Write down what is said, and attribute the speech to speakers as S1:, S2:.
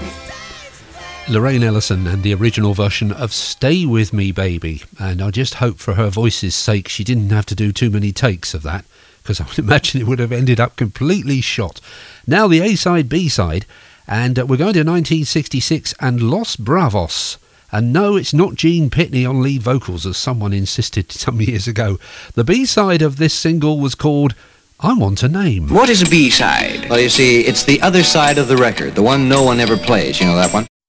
S1: Lorraine Ellison and the original version of Stay With Me Baby, and I just hope for her voice's sake she didn't have to do too many takes of that, because I would imagine it would have ended up completely shot. Now the A-side, B-side, and we're going to 1966 and Los Bravos. And no, it's not Gene Pitney on lead vocals, as someone insisted some years ago. The B-side of this single was called I Want a Name.
S2: What is a B-side?
S3: Well, you see, it's the other side of the record, the one no one ever plays. You know that one?